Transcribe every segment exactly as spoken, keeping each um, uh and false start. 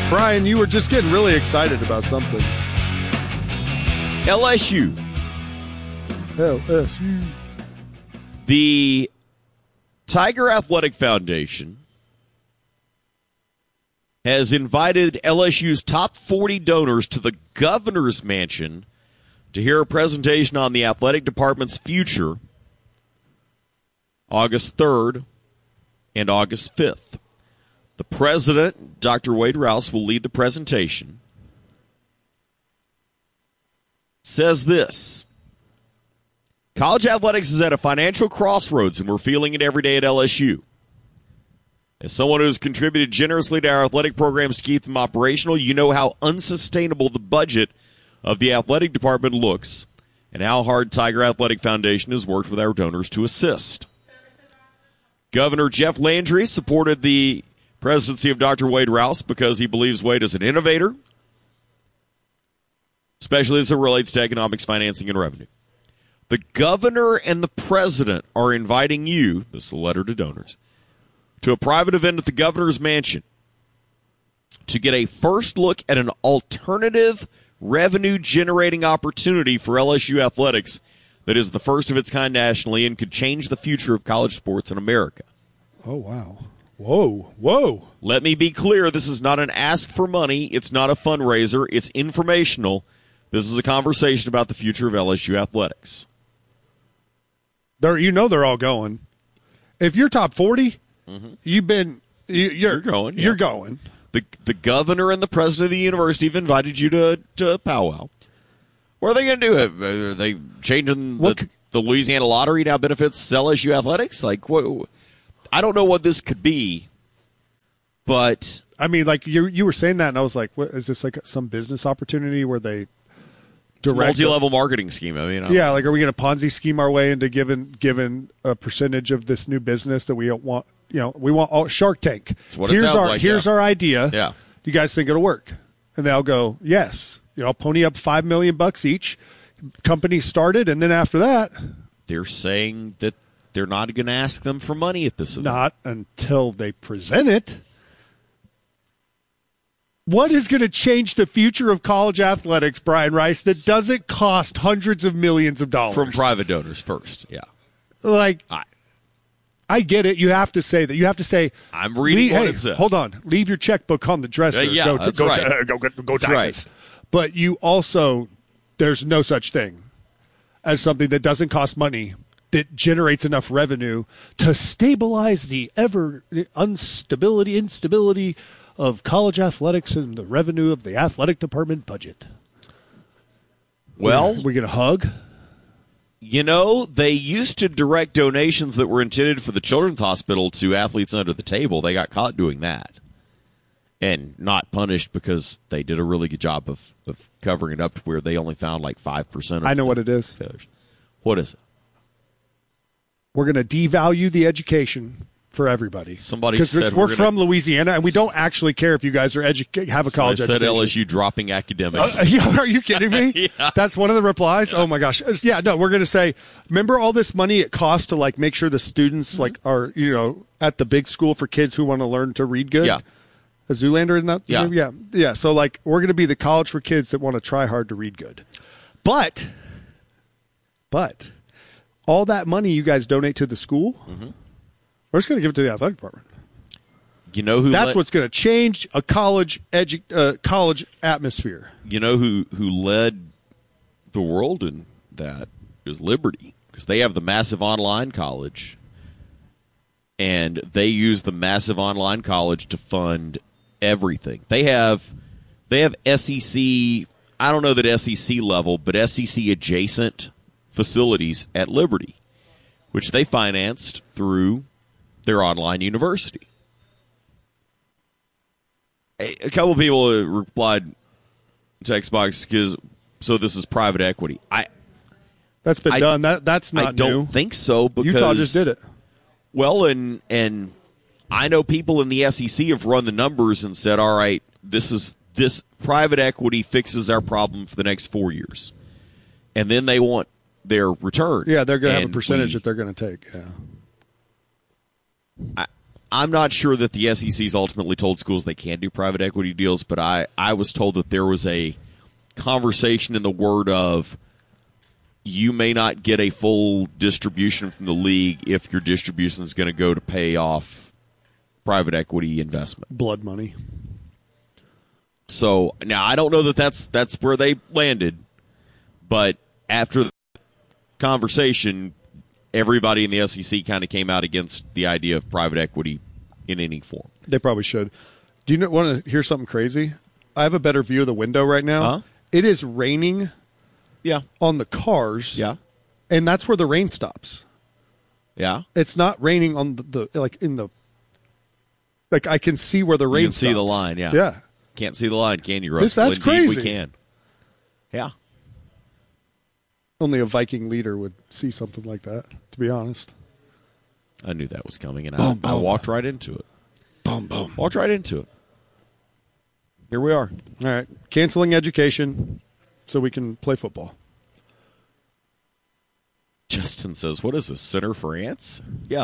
Brian, you were just getting really excited about something. L S U. L S U. The Tiger Athletic Foundation has invited L S U's top forty donors to the governor's mansion to hear a presentation on the athletic department's future August third and August fifth. The president, Doctor Wade Rouse, will lead the presentation. Says this: college athletics is at a financial crossroads, and we're feeling it every day at L S U. As someone who has contributed generously to our athletic programs to keep them operational, you know how unsustainable the budget of the athletic department looks and how hard Tiger Athletic Foundation has worked with our donors to assist. Governor Jeff Landry supported the presidency of Doctor Wade Rouse because he believes Wade is an innovator, especially as it relates to economics, financing, and revenue. The governor and the president are inviting you, this is a letter to donors, to a private event at the governor's mansion to get a first look at an alternative revenue-generating opportunity for L S U athletics that is the first of its kind nationally and could change the future of college sports in America. Oh, wow. Whoa, whoa. Let me be clear, this is not an ask for money. It's not a fundraiser. It's informational. This is a conversation about the future of L S U athletics. They're, you know they're all going. If you're top forty, mm-hmm. you've been you, you're, you're going. Yeah. You're going. The the governor and the president of the university have invited you to to powwow. What are they going to do? Are they changing the, what, the Louisiana lottery now benefits L S U athletics? Like, what? I don't know what this could be, but I mean, like you you were saying that, and I was like, what is this, like some business opportunity where they direct multi-level marketing scheme? I mean, I yeah, like are we going to Ponzi scheme our way into giving giving a percentage of this new business that we don't want? You know, we want all, Shark Tank. That's what here's it sounds our like, here's yeah. our idea. Yeah, do you guys think it'll work? And they'll go, yes. You know, I'll pony up five million bucks each. Company started, and then after that, they're saying that they're not going to ask them for money at this event. Not until they present it. What is going to change the future of college athletics, Brian Rice, that doesn't cost hundreds of millions of dollars? From private donors first, yeah. Like, I, I get it. You have to say that. You have to say, I'm reading leave, what hey, it says. Hold on. Leave your checkbook on the dresser. Uh, yeah, go, that's go, right. uh, go, go, go that's Tigers. right. But you also, there's no such thing as something that doesn't cost money that generates enough revenue to stabilize the ever instability, instability of college athletics and the revenue of the athletic department budget. Well, we're, we're going to hug. You know, they used to direct donations that were intended for the Children's Hospital to athletes under the table. They got caught doing that and not punished because they did a really good job of, of covering it up to where they only found like five percent of I know what it is. failures. What is it? We're going to devalue the education for everybody. Somebody because said we're, we're from gonna, Louisiana, and we don't actually care if you guys are edu- have a college I said education. L S U dropping academics. Uh, yeah, are you kidding me? Yeah. That's one of the replies. Oh my gosh. Yeah, no, we're going to say, remember all this money it costs to like make sure the students Mm-hmm. like are, you know, at the big school for kids who want to learn to read good? Yeah. A Zoolander in that? Yeah. Yeah. Yeah. So like we're going to be the college for kids that want to try hard to read good. But, but all that money you guys donate to the school, mm-hmm. we're just going to give it to the athletic department. You know who? That's led, what's going to change a college edu- uh, college atmosphere. You know who who led the world in that? It was Liberty, because they have the massive online college, and they use the massive online college to fund everything. They have they have S E C. I don't know that S E C level, but S E C adjacent facilities at Liberty, which they financed through their online university. A couple of people replied text box because so this is private equity. I that's been I, done. That that's not I don't new. think so because Utah just did it. Well, and and I know people in the S E C have run the numbers and said, all right, this is this private equity fixes our problem for the next four years, and then they want their return. Yeah, they're going to have a And percentage we, that they're going to take. Yeah. I, I'm not sure that the S E C's ultimately told schools they can't do private equity deals, but I, I was told that there was a conversation in the word of you may not get a full distribution from the league if your distribution is going to go to pay off private equity investment. Blood money. So now I don't know that that's that's where they landed, but after the conversation, everybody in the S E C kind of came out against the idea of private equity in any form. They probably should. Do you know, want to hear something crazy? I have a better view of the window right now. Huh? It is raining Yeah. on the cars. Yeah. And that's where the rain stops. Yeah. It's not raining on the, the like in the like I can see where the rain You can see stops. the line, yeah. Yeah. Can't see the line, can you, Russ? This- that's Well, indeed crazy. We can. Yeah. Only a Viking leader would see something like that, to be honest. I knew that was coming, and Boom, I, I boom. walked right into it. Boom, boom. Walked right into it. Here we are. All right. Canceling education so we can play football. Justin says, what is this, Center for Ants? Yeah.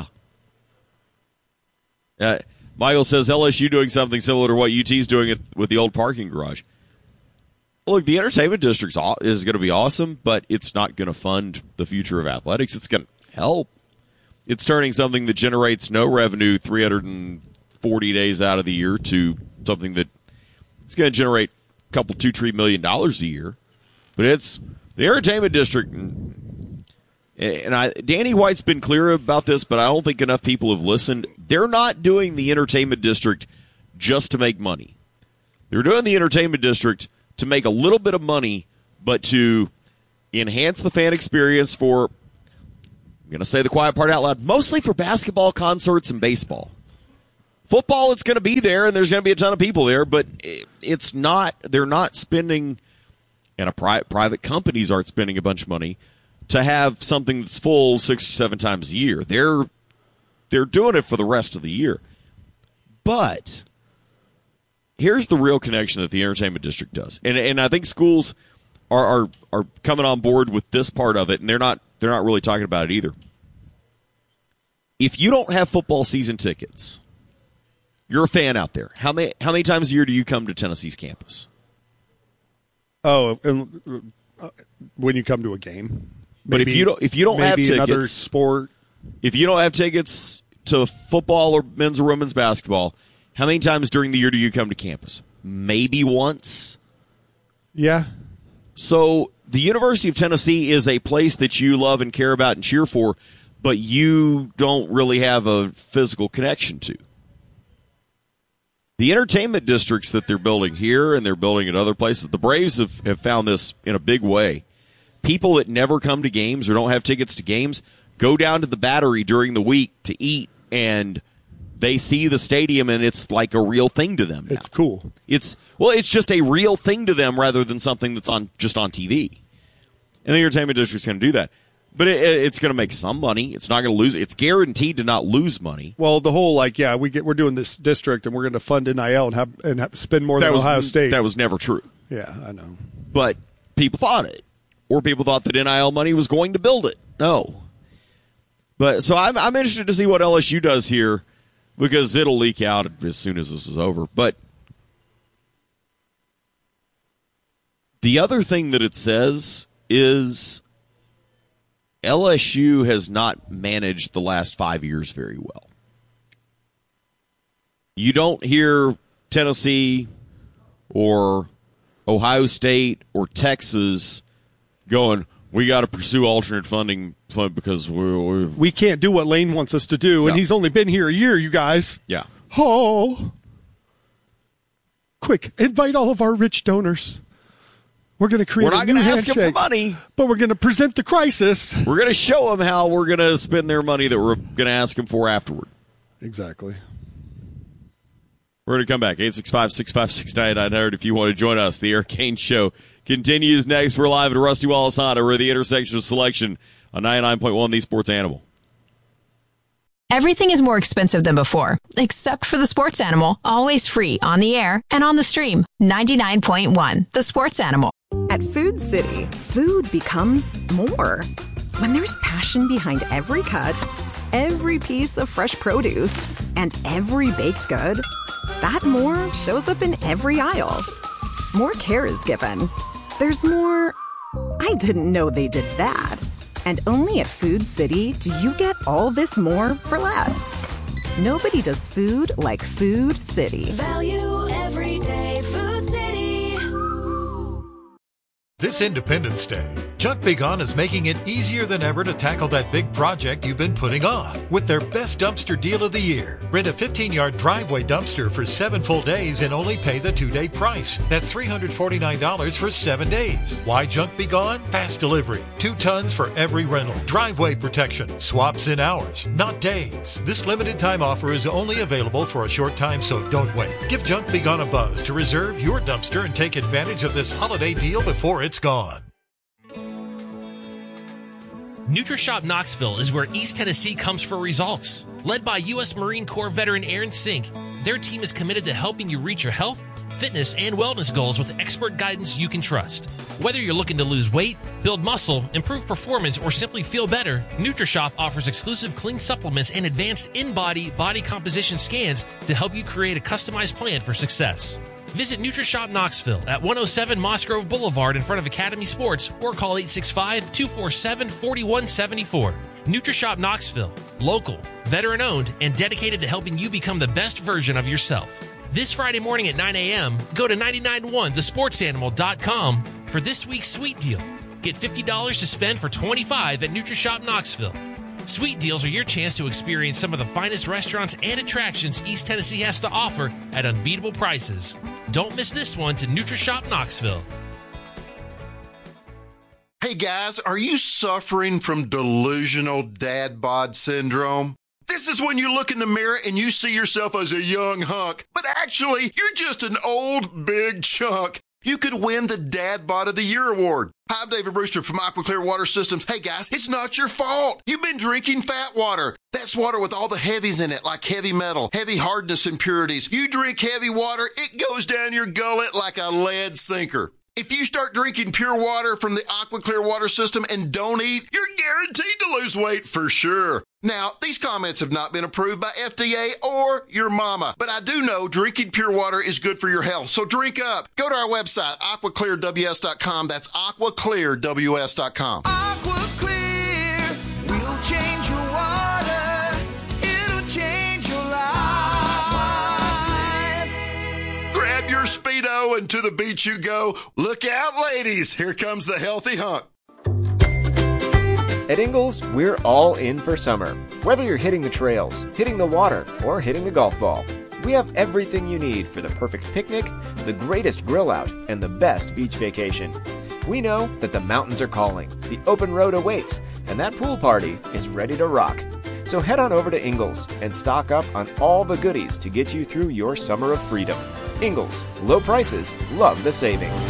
Uh, Michael says, L S U doing something similar to what U T's doing it with the old parking garage. Look, the entertainment district is going to be awesome, but it's not going to fund the future of athletics. It's going to help. It's turning something that generates no revenue three hundred forty days out of the year to something that it's going to generate a couple, two, three million dollars a year. But it's the entertainment district. And I, Danny White's been clear about this, but I don't think enough people have listened. They're not doing the entertainment district just to make money. They're doing the entertainment district to make a little bit of money, but to enhance the fan experience for, I'm going to say the quiet part out loud, mostly for basketball, concerts, and baseball. Football, it's going to be there, and there's going to be a ton of people there, but it's not, they're not spending, and a pri- private companies aren't spending a bunch of money to have something that's full six or seven times a year. They're they're doing it for the rest of the year. But here's the real connection that the entertainment district does. And and I think schools are are, are coming on board with this part of it, and they're not they're not really talking about it either. If you don't have football season tickets, you're a fan out there. How many how many times a year do you come to Tennessee's campus? Oh, and, uh, when you come to a game. But Maybe, if you don't if you don't have maybe tickets, another sport. If you don't have tickets to football or men's or women's basketball, how many times during the year do you come to campus? Maybe once. Yeah. So the University of Tennessee is a place that you love and care about and cheer for, but you don't really have a physical connection to. The entertainment districts that they're building here and they're building at other places, the Braves have, have found this in a big way. People that never come to games or don't have tickets to games go down to the Battery during the week to eat, and they see the stadium, and it's like a real thing to them now. It's cool. It's well, it's just a real thing to them rather than something that's on just on T V. And the entertainment district's going to do that. But it, it's going to make some money. It's not going to lose. It's guaranteed to not lose money. Well, the whole like, yeah, we get we're doing this district and we're going to fund N I L and have and have, spend more That than was Ohio State. That was never true. Yeah, I know. But people thought it, or people thought that N I L money was going to build it. No. But so I'm I'm interested to see what L S U does here, because it'll leak out as soon as this is over. But the other thing that it says is L S U has not managed the last five years very well. You don't hear Tennessee or Ohio State or Texas going, we got to pursue alternate funding because we're, we're We can't do what Lane wants us to do, and No. he's only been here a year, you guys. yeah. Oh. Quick, invite all of our rich donors. We're going to create We're not a new going to ask handshake, them for money. but we're going to present the crisis. We're going to show them how we're going to spend their money that we're going to ask them for afterward. Exactly. We're going to come back. eight six five, six five six, nine nine zero if you want to join us. The Eric Kane Show continues next. We're live at Rusty Wallace Honda. We're at the intersection of selection on ninety-nine point one The Sports Animal. Everything is more expensive than before, except for the Sports Animal, always free on the air and on the stream. ninety-nine point one The Sports Animal. At Food City, food becomes more. When there's passion behind every cut every piece of fresh produce, and every baked good, that more shows up in every aisle. More care is given. There's more... I didn't know they did that. And only at Food City do you get all this more for less. Nobody does food like Food City. Value every day. Food City. This Independence Day, Junk Be Gone is making it easier than ever to tackle that big project you've been putting on with their best dumpster deal of the year. Rent a fifteen-yard driveway dumpster for seven full days and only pay the two-day price. That's three hundred forty-nine dollars for seven days. Why Junk Be Gone? Fast delivery. Two tons for every rental. Driveway protection. Swaps in hours, not days. This limited time offer is only available for a short time, so don't wait. Give Junk Be Gone a buzz to reserve your dumpster and take advantage of this holiday deal before it's gone. NutriShop Knoxville is where East Tennessee comes for results. Led by U S Marine Corps veteran Aaron Sink, their team is committed to helping you reach your health, fitness, and wellness goals with expert guidance you can trust. Whether you're looking to lose weight, build muscle, improve performance, or simply feel better, NutriShop offers exclusive clean supplements and advanced in-body body composition scans to help you create a customized plan for success. Visit NutriShop Knoxville at one oh seven Moss Grove Boulevard in front of Academy Sports or call eight six five, two four seven, four one seven four. NutriShop Knoxville, local, veteran-owned, and dedicated to helping you become the best version of yourself. This Friday morning at nine a.m., go to nine nine one the sports animal dot com for this week's sweet deal. Get fifty dollars to spend for twenty-five dollars at NutriShop Knoxville. Sweet deals are your chance to experience some of the finest restaurants and attractions East Tennessee has to offer at unbeatable prices. Don't miss this one to NutriShop Knoxville. Hey guys, are you suffering from delusional dad bod syndrome? This is when you look in the mirror and you see yourself as a young hunk, but actually you're just an old big chunk. You could win the Dad Bod of the Year award. Hi, I'm David Brewster from Aqua Clear Water Systems. Hey guys, it's not your fault. You've been drinking fat water. That's water with all the heavies in it, like heavy metal, heavy hardness impurities. You drink heavy water, it goes down your gullet like a lead sinker. If you start drinking pure water from the Aqua Clear Water System and don't eat, you're guaranteed to lose weight for sure. Now, these comments have not been approved by F D A or your mama, but I do know drinking pure water is good for your health, so drink up. Go to our website, aqua clear w s dot com. That's aqua clear w s dot com. Aqua Clear will change your water. It'll change your life. Grab your Speedo and to the beach you go. Look out, ladies. Here comes the healthy hunk. At Ingles, we're all in for summer. Whether you're hitting the trails, hitting the water, or hitting the golf ball, we have everything you need for the perfect picnic, the greatest grill out, and the best beach vacation. We know that the mountains are calling, the open road awaits, and that pool party is ready to rock. So head on over to Ingles and stock up on all the goodies to get you through your summer of freedom. Ingles, low prices, love the savings.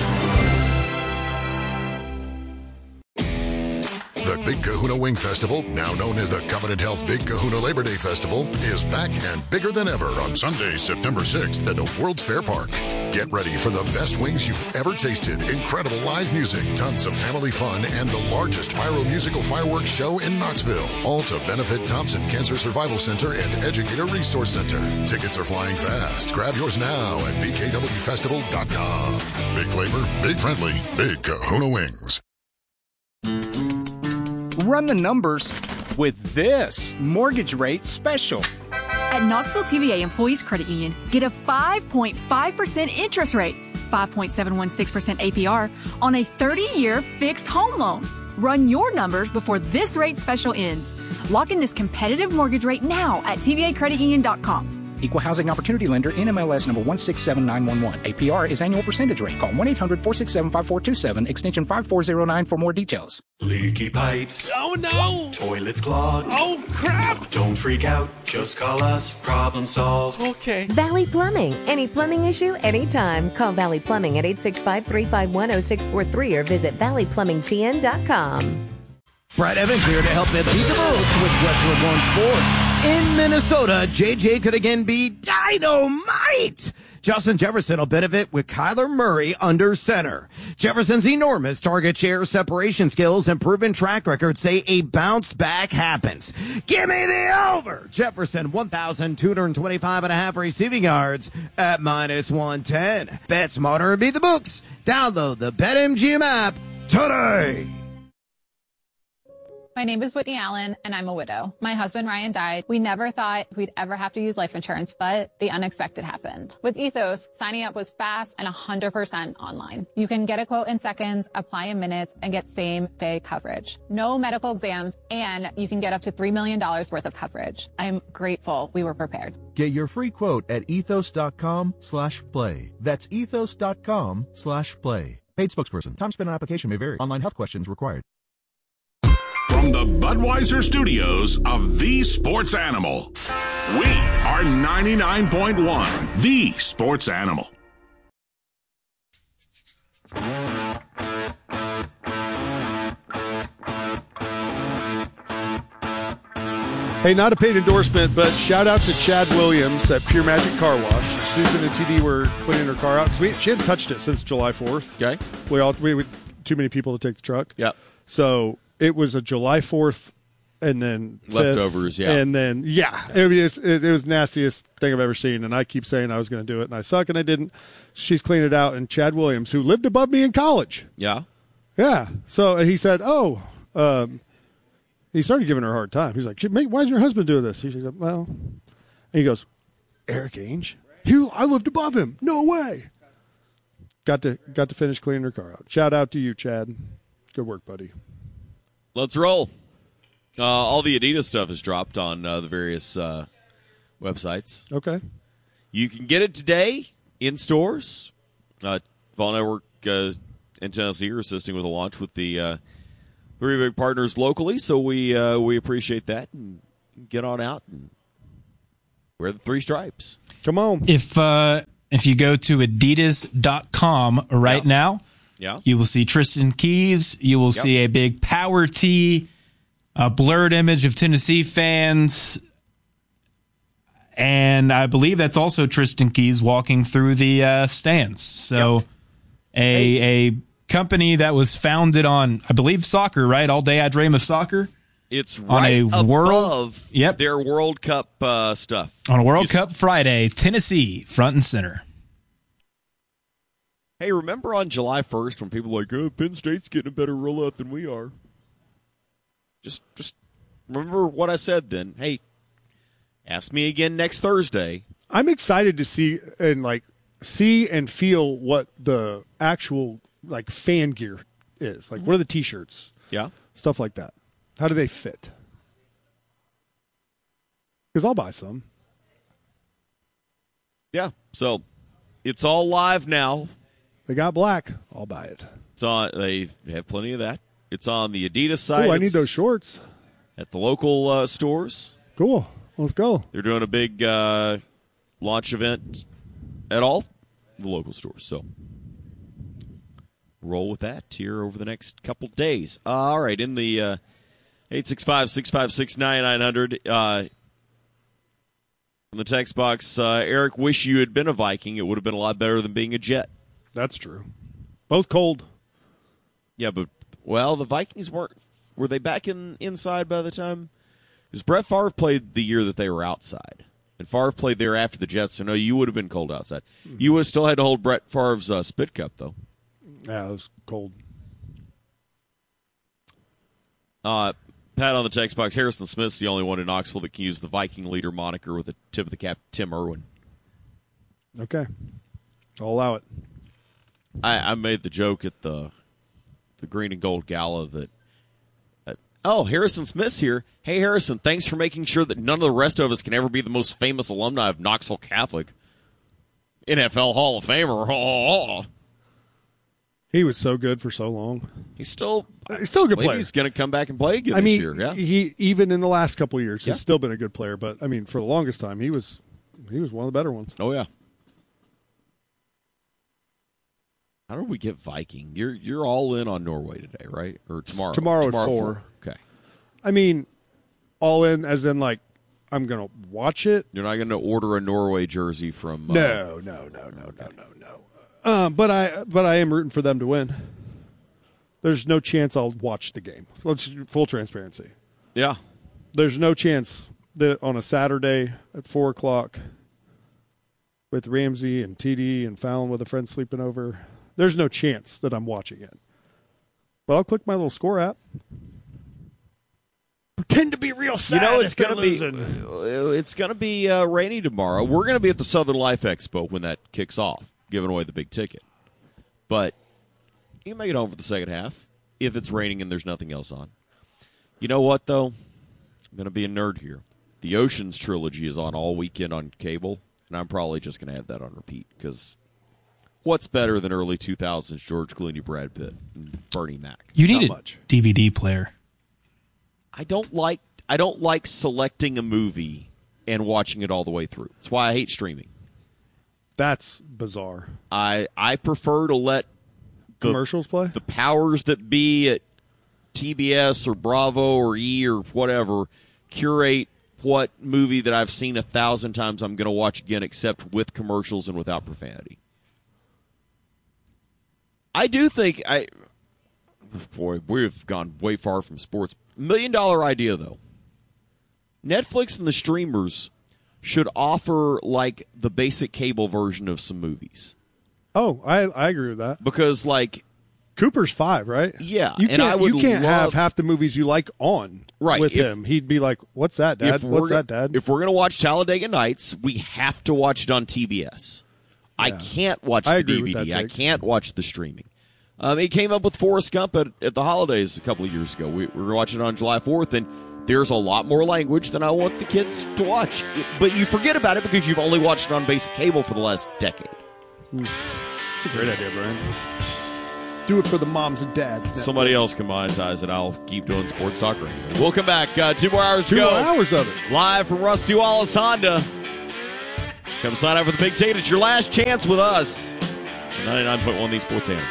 The Big Kahuna Wing Festival, now known as the Covenant Health Big Kahuna Labor Day Festival, is back and bigger than ever on Sunday, September sixth at the World's Fair Park. Get ready for the best wings you've ever tasted, incredible live music, tons of family fun, and the largest pyro-musical fireworks show in Knoxville. All to benefit Thompson Cancer Survival Center and Educator Resource Center. Tickets are flying fast. Grab yours now at b k w festival dot com. Big flavor, big friendly, Big Kahuna Wings. Run the numbers with this mortgage rate special. At Knoxville T V A Employees Credit Union, get a five point five percent interest rate, five point seven one six percent A P R on a thirty-year fixed home loan. Run your numbers before this rate special ends. Lock in this competitive mortgage rate now at t v a credit union dot com. Equal Housing Opportunity Lender, N M L S number one six seven nine one one. A P R is annual percentage rate. Call one eight hundred four six seven five four two seven, extension five four zero nine for more details. Leaky pipes. Oh no! Toilets clogged. Oh crap! Don't freak out. Just call us. Problem solved. Okay. Valley Plumbing. Any plumbing issue, anytime. Call Valley Plumbing at eight six five, three five one, zero six four three or visit valley plumbing t n dot com. Brad Evans here to help them beat the boats with Westwood One Sports. In Minnesota, J J could again be dynamite. Justin Jefferson will benefit with Kyler Murray under center. Jefferson's enormous target share separation skills and proven track record say a bounce back happens. Give me the over. Jefferson, one thousand two hundred twenty-five and a half receiving yards at minus one ten. Bet smarter and beat the books. Download the BetMGM app today. My name is Whitney Allen, and I'm a widow. My husband, Ryan, died. We never thought we'd ever have to use life insurance, but the unexpected happened. With Ethos, signing up was fast and one hundred percent online. You can get a quote in seconds, apply in minutes, and get same-day coverage. No medical exams, and you can get up to three million dollars worth of coverage. I'm grateful we were prepared. Get your free quote at ethos.com slash play. That's ethos.com slash play. Paid spokesperson. Time spent on application may vary. Online health questions required. From the Budweiser studios of The Sports Animal, we are ninety-nine point one, The Sports Animal. Hey, not a paid endorsement, but shout out to Chad Williams at Pure Magic Car Wash. Susan and T D were cleaning her car out because we she hadn't touched it since July fourth. Okay, we all we, we too many people to take the truck. Yeah, so it was a July fourth, and then leftovers. fifth, Yeah, and then yeah, it was it, it was the nastiest thing I've ever seen. And I keep saying I was going to do it, and I suck, and I didn't. She's cleaned it out, and Chad Williams, who lived above me in college, yeah, yeah. So he said, "Oh." Um, He started giving her a hard time. He's like, why is your husband doing this? She's like, well, and he goes, Eric Ainge? He, I lived above him. No way. Got to got to finish cleaning her car out. Shout out to you, Chad. Good work, buddy. Let's roll. Uh, all the Adidas stuff is dropped on uh, the various uh, websites. Okay. You can get it today in stores. Uh, Vol Network uh, in Tennessee are assisting with the launch with the uh, very big partners locally, so we uh, we appreciate that. And get on out and wear the three stripes. Come on. If uh, if you go to adidas dot com right Yeah. now, Yeah. you will see Tristan Keys. You will Yep. see a big power tee, a blurred image of Tennessee fans, and I believe that's also Tristan Keys walking through the uh, stands. So a a company that was founded on, I believe, soccer, right? All day I dream of soccer. It's on right a above world, yep. their World Cup uh, stuff. On a World You s- Cup Friday, Tennessee front and center. Hey, remember on July first when people were like, oh, Penn State's getting a better rollout than we are? Just, just remember what I said then. Hey, ask me again next Thursday. I'm excited to see and like see and feel what the actual like fan gear is. Like, what are the T-shirts? Yeah, stuff like that. How do they fit? Because I'll buy some. Yeah, so it's all live now. They got black. I'll buy it. It's on. They have plenty of that. It's on the Adidas site. Oh, I need It's those shorts. at the local uh, stores. Cool. Let's go. They're doing a big uh, launch event at all the local stores. So roll with that here over the next couple days. Uh, all right, in the uh, eight six five, six five six, nine nine hundred, uh, in the text box, uh, Eric, wish you had been a Viking. It would have been a lot better than being a Jet. That's true. Both cold. Yeah, but, well, the Vikings weren't – were they back in inside by the time – because Brett Favre played the year that they were outside. And Favre played there after the Jets, so no, you would have been cold outside. You would have still had to hold Brett Favre's uh, spit cup, though. Yeah, it was cold. Uh, Pat on the text box, Harrison Smith's the only one in Knoxville that can use the Viking leader moniker with the tip of the cap, Tim Irwin. Okay. I'll allow it. I, I made the joke at the the Green and Gold Gala that, that, oh, Harrison Smith's here. Hey, Harrison, thanks for making sure that none of the rest of us can ever be the most famous alumni of Knoxville Catholic. N F L Hall of Famer. Oh, He was so good for so long. He's still he's still a good believe player. He's going to come back and play again I this mean, year. Yeah, he even in the last couple of years, Yeah. he's still been a good player. But I mean, for the longest time, he was he was one of the better ones. Oh yeah. How did we get Viking? You're you're all in on Norway today, right? Or tomorrow? Tomorrow at four. Okay. I mean, all in as in like I'm going to watch it. You're not going to order a Norway jersey from. Uh, no, no, no, no, no, no, no. Um, but I, but I am rooting for them to win. There's no chance I'll watch the game. Let's full transparency. Yeah. There's no chance that on a Saturday at four o'clock with Ramsey and T D and Fallon with a friend sleeping over, there's no chance that I'm watching it. But I'll click my little score app. Pretend to be real sad. You know, it's going to be it's going to be uh, rainy tomorrow. We're going to be at the Southern Life Expo when that kicks off, giving away the big ticket. But you can make it home for the second half if it's raining and there's nothing else on. You know what, though? I'm going to be a nerd here. The Oceans trilogy is on all weekend on cable, and I'm probably just going to have that on repeat because what's better than early two thousands George Clooney, Brad Pitt, and Bernie Mac? You need Not a much. D V D player. I don't like I don't like selecting a movie and watching it all the way through. That's why I hate streaming. That's bizarre. I I prefer to let the, commercials play. The powers that be at T B S or Bravo or E or whatever curate what movie that I've seen a thousand times I'm going to watch again, except with commercials and without profanity. I do think I. Boy, we've gone way far from sports. Million dollar idea, though. Netflix and the streamers should offer, like, the basic cable version of some movies. Oh, I I agree with that. Because, like... Cooper's five, right? Yeah. You and can't, I would you can't love, have half the movies you like on right, with if, him. He'd be like, what's that, Dad? What's that, Dad? If we're going to watch Talladega Nights, we have to watch it on T B S. Yeah. I can't watch I the D V D. I can't watch the streaming. Um, he came up with Forrest Gump at, at the holidays a couple of years ago. We, we were watching it on July fourth, and there's a lot more language than I want the kids to watch. It, but you forget about it because you've only watched it on basic cable for the last decade. It's a great idea, Brian. Do it for the moms and dads. Netflix. Somebody else can monetize it. I'll keep doing sports talk radio. We'll come back. Uh, two more hours two to go. Two more hours of it. Live from Rusty Wallace Honda. Come sign up for the big ticket. It's your last chance with us. ninety-nine point one The Sports Animal.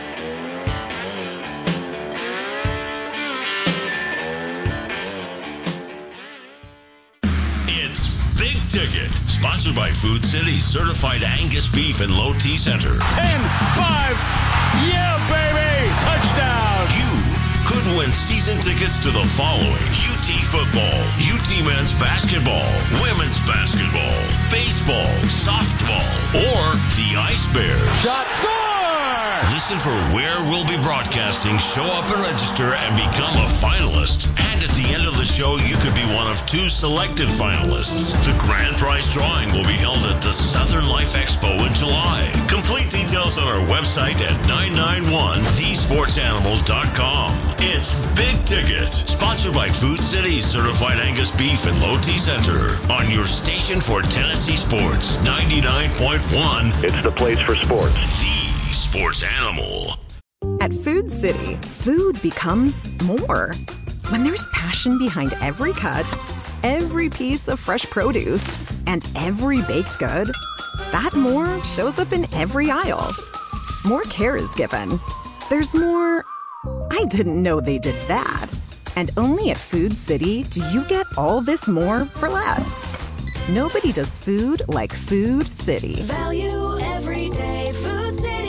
Big Ticket, sponsored by Food City, certified Angus beef and low T center. ten five, yeah, baby, touchdown. You could win season tickets to the following: U T football, U T men's basketball, women's basketball, baseball, softball, or the Ice Bears. Shot, score! Listen for where we'll be broadcasting, show up and register, and become a finalist. And at the end of the show, you could be one of two selected finalists. The grand prize drawing will be held at the Southern Life Expo in July. Complete details on our website at nine nine one the sports animals dot com. It's Big Ticket, sponsored by Food City, certified Angus beef and low T center. On your station for Tennessee sports, ninety-nine point one. It's the place for sports. The Sports Animal. At Food City, food becomes more. When there's passion behind every cut, every piece of fresh produce, and every baked good, that more shows up in every aisle. More care is given. There's more, I didn't know they did that. And only at Food City do you get all this more for less. Nobody does food like Food City. Value every day. Food City.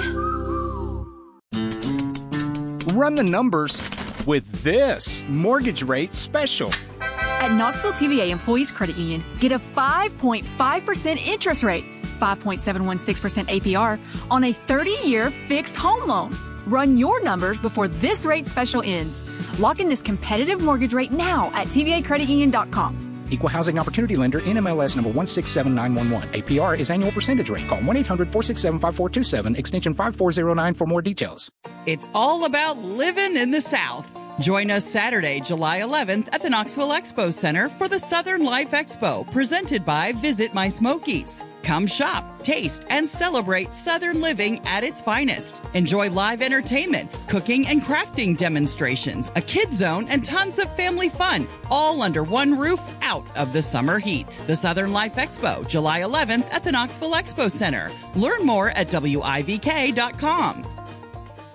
Run the numbers with this mortgage rate special. At Knoxville T V A Employees Credit Union, get a five point five percent interest rate, five point seven one six percent A P R on a thirty-year fixed home loan. Run your numbers before this rate special ends. Lock in this competitive mortgage rate now at T V A credit union dot com. Equal Housing Opportunity Lender, N M L S number one six seven nine one one. A P R is annual percentage rate. Call one eight hundred four six seven five four two seven, extension five four zero nine for more details. It's all about living in the South. Join us Saturday, July eleventh at the Knoxville Expo Center for the Southern Life Expo, presented by Visit My Smokies. Come shop, taste, and celebrate Southern living at its finest. Enjoy live entertainment, cooking and crafting demonstrations, a kid zone, and tons of family fun, all under one roof out of the summer heat. The Southern Life Expo, July eleventh at the Knoxville Expo Center. Learn more at W I V K dot com.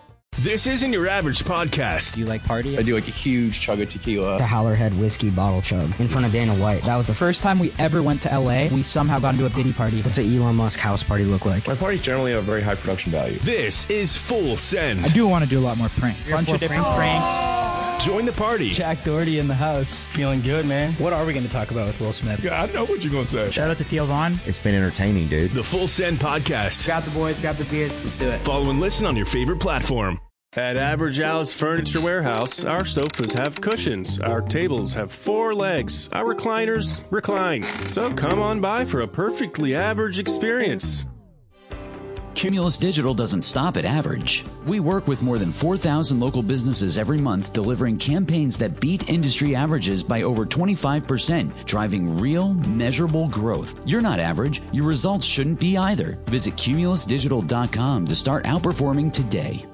This isn't your average podcast. Do you like party? I do like a huge chug of tequila. The Howlerhead whiskey bottle chug in front of Dana White. That was the first time we ever went to L A. We somehow got into a Diddy party. What's an Elon Musk house party look like? My parties generally have very high production value. This is Full Send. I do want to do a lot more pranks. A bunch of different pranks. Join the party. Jack Doherty in the house. Feeling good, man. What are we going to talk about with Will Smith? Yeah, I know what you're going to say. Shout out to Theo Vaughn. It's been entertaining, dude. The Full Send Podcast. Grab the boys, grab the beers. Let's do it. Follow and listen on your favorite platform. At Average Al's Furniture Warehouse, our sofas have cushions, our tables have four legs, our recliners recline. So come on by for a perfectly average experience. Cumulus Digital doesn't stop at average. We work with more than four thousand local businesses every month, delivering campaigns that beat industry averages by over twenty-five percent, driving real, measurable growth. You're not average. Your results shouldn't be either. Visit cumulus digital dot com to start outperforming today.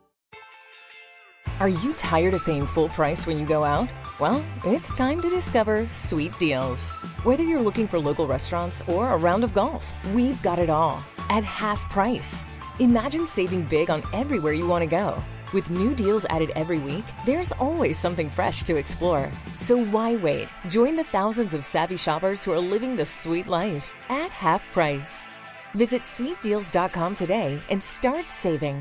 Are you tired of paying full price when you go out? Well, it's time to discover Sweet Deals. Whether you're looking for local restaurants or a round of golf, we've got it all at half price. Imagine saving big on everywhere you want to go. With new deals added every week, there's always something fresh to explore. So why wait? Join the thousands of savvy shoppers who are living the sweet life at half price. Visit sweet deals dot com today and start saving.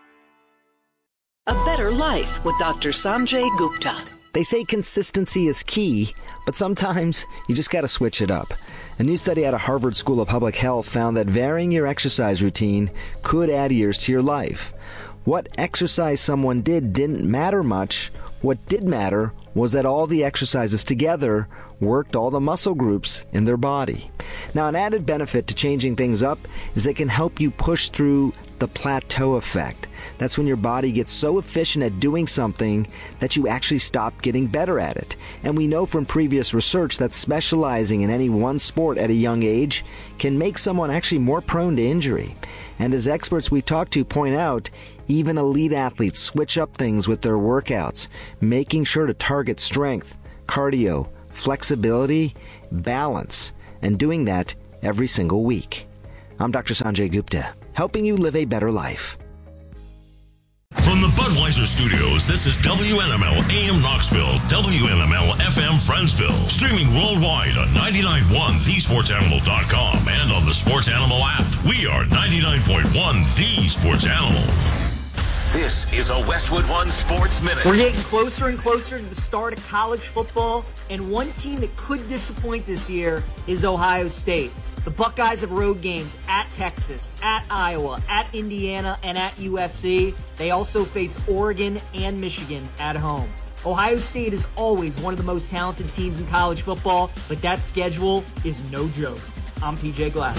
A Better Life with Doctor Sanjay Gupta. They say consistency is key, but sometimes you just gotta switch it up. A new study out of Harvard School of Public Health found that varying your exercise routine could add years to your life. What exercise someone did didn't matter much. What did matter was that all the exercises together worked all the muscle groups in their body. Now, an added benefit to changing things up is they can help you push through the plateau effect. That's when your body gets so efficient at doing something that you actually stop getting better at it. And we know from previous research that specializing in any one sport at a young age can make someone actually more prone to injury. And as experts we talk to point out, even elite athletes switch up things with their workouts, making sure to target strength, cardio, flexibility, balance, and doing that every single week. I'm Doctor Sanjay Gupta, helping you live a better life. From the Budweiser Studios, this is W N M L A M Knoxville, W N M L F M Friendsville, streaming worldwide on ninety-nine point one the sports animal dot com and on the Sports Animal app. We are ninety-nine point one The Sports Animal. This is a Westwood One Sports Minute. We're getting closer and closer to the start of college football, and one team that could disappoint this year is Ohio State. The Buckeyes have road games at Texas, at Iowa, at Indiana, and at U S C. They also face Oregon and Michigan at home. Ohio State is always one of the most talented teams in college football, but that schedule is no joke. I'm P J Glass.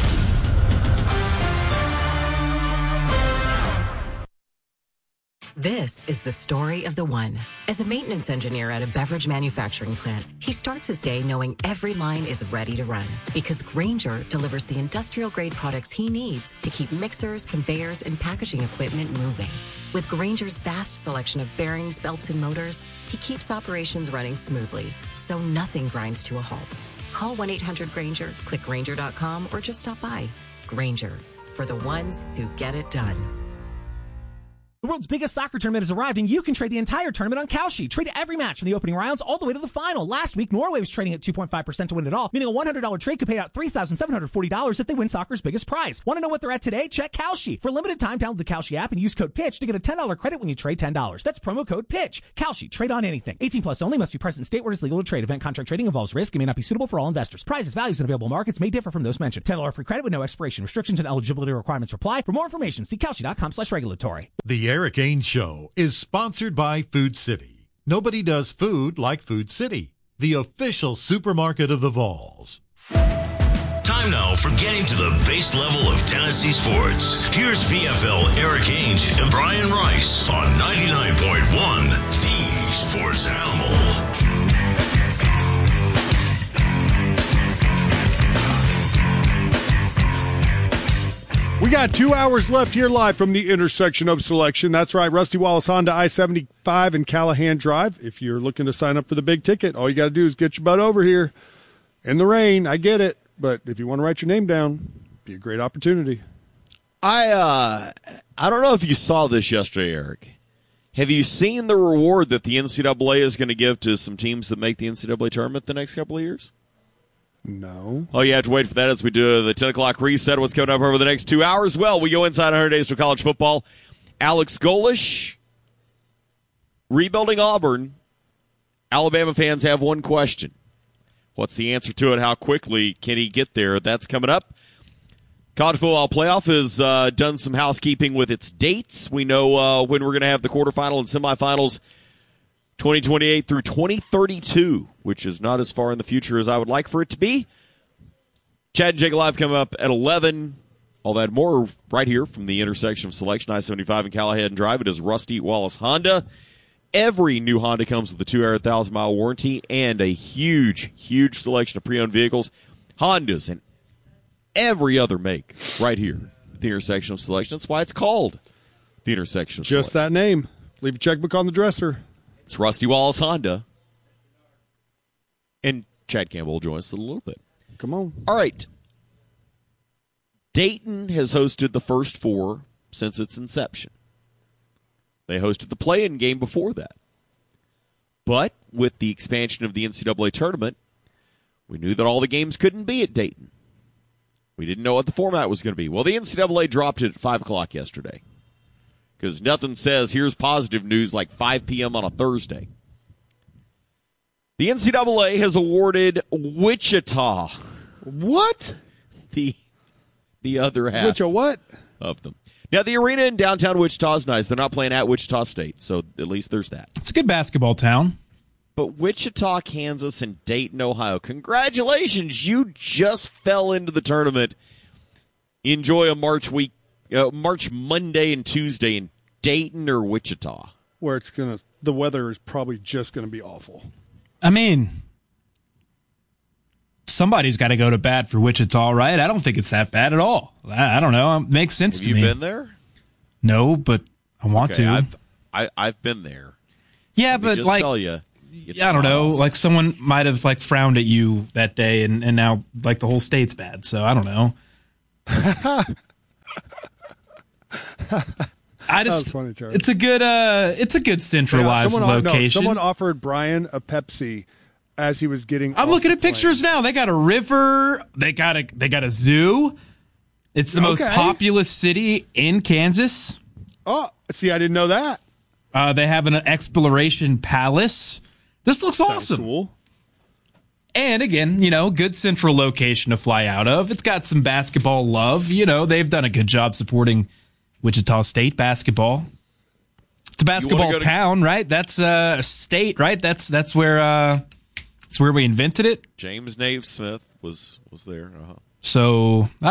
This is the story of the one. As a maintenance engineer at a beverage manufacturing plant, he starts his day knowing every line is ready to run because Grainger delivers the industrial-grade products he needs to keep mixers, conveyors, and packaging equipment moving. With Grainger's vast selection of bearings, belts, and motors, he keeps operations running smoothly, so nothing grinds to a halt. Call one eight hundred Grainger, click Grainger dot com, or just stop by. Grainger, for the ones who get it done. The world's biggest soccer tournament has arrived, and you can trade the entire tournament on Kalshi. Trade every match from the opening rounds all the way to the final. Last week, Norway was trading at two point five percent to win it all, meaning a one hundred dollars trade could pay out three thousand seven hundred forty dollars if they win soccer's biggest prize. Want to know what they're at today? Check Kalshi. For a limited time, download the Kalshi app and use code PITCH to get a ten dollars credit when you trade ten dollars. That's promo code PITCH. Kalshi. Trade on anything. eighteen plus only. Must be present in state where it's legal to trade. Event contract trading involves risk and may not be suitable for all investors. Prizes, values, and available markets may differ from those mentioned. ten dollars free credit with no expiration. Restrictions and eligibility requirements apply. For more information, see Kalshi dot com slash regulatory. The Eric Ainge Show is sponsored by Food City. Nobody does food like Food City, the official supermarket of the Vols. Time now for getting to the base level of Tennessee sports. Here's V F L Eric Ainge and Brian Rice on ninety-nine point one The Sports Animal. We got two hours left here live from the intersection of Selection. That's right, Rusty Wallace Honda I seventy-five and Callahan Drive. If you're looking to sign up for the big ticket, all you got to do is get your butt over here in the rain. I get it, but if you want to write your name down, it'd be a great opportunity. I uh, I don't know if you saw this yesterday, Eric, Have you seen the reward that the N C double A is going to give to some teams that make the N C double A tournament the next couple of years? No. Oh, you have to wait for that as we do the ten o'clock reset. What's coming up over the next two hours? Well, we go inside one hundred days to college football. Alex Golesh, rebuilding Auburn. Alabama fans have one question. What's the answer to it? How quickly can he get there? That's coming up. College Football Playoff has uh, done some housekeeping with its dates. We know uh, when we're going to have the quarterfinal and semifinals twenty twenty-eight through twenty thirty-two, which is not as far in the future as I would like for it to be. Chad and Jake Live come up at eleven. All that more right here from the intersection of Selection, I seventy-five and Callahan Drive. It is Rusty Wallace Honda. Every new Honda comes with a two-year, one thousand mile warranty and a huge, huge selection of pre-owned vehicles. Hondas and every other make right here at the intersection of Selection. That's why it's called the intersection of Just Selection. that name. Leave a checkbook on the dresser. It's Rusty Wallace Honda. And Chad Campbell will join us in a little bit. Come on. All right. Dayton has hosted the first four since its inception. They hosted the play-in game before that. But with the expansion of the N C double A tournament, we knew that all the games couldn't be at Dayton. We didn't know what the format was going to be. Well, the N C double A dropped it at five o'clock yesterday. Because nothing says here's positive news like five p.m. on a Thursday. The N C double A has awarded Wichita. What? The the other half. Which a what? Of them. Now, the arena in downtown Wichita is nice. They're not playing at Wichita State, so at least there's that. It's a good basketball town. But Wichita, Kansas, and Dayton, Ohio, congratulations. You just fell into the tournament. Enjoy a March week, uh, March Monday and Tuesday in Dayton or Wichita. Where it's going to, the weather is probably just going to be awful. I mean, somebody's got to go to bat for Wichita, right? I don't think it's that bad at all. I, I don't know. It makes sense Have to you me. been there? No, but I want Okay, to. I've, I, I've been there. Yeah, Let me but just like, tell you, it's I don't know. miles. Like someone might have like frowned at you that day, and, and now like the whole state's bad. So I don't know. I That was just, funny, Charlie. it's a good, uh, it's a good centralized Yeah, someone, location. No, someone offered Brian a Pepsi as he was getting. I'm off looking the at pictures now. They got a river. They got a they got a zoo. It's the most Okay. populous city in Kansas. Oh, see, I didn't know that. Uh, they have an exploration palace. This looks awesome. Cool. And again, you know, good central location to fly out of. It's got some basketball love. You know, they've done a good job supporting Wichita State basketball. It's a basketball go to- town, right? That's uh, a state, right? That's that's where uh, that's where we invented it. James Naismith was was there. Uh-huh. So